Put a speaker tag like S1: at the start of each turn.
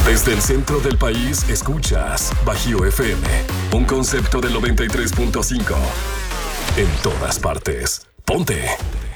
S1: Desde el centro del país escuchas Bajío FM, un concepto del 93.5. En todas partes. Ponte